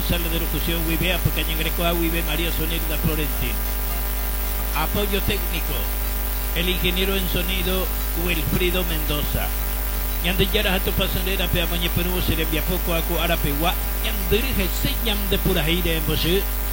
sala de locución Wibea, porque en Greco Wibe María Sonilda Florentino. Apoyo técnico, el ingeniero en sonido Wilfrido Mendoza. Ñandillara a tu pasonera pe amañe Perú se le envía poco a Arapewa. Ñandir Jesse Ñam de Purajire en Bosé.